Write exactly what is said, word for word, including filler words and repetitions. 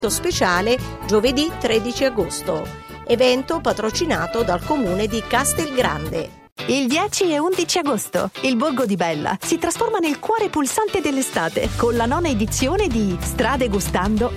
speciale giovedì tredici agosto, evento patrocinato dal comune di Castelgrande. Il dieci e undici agosto il Borgo di Bella si trasforma nel cuore pulsante dell'estate con la nona edizione di Strade Gustando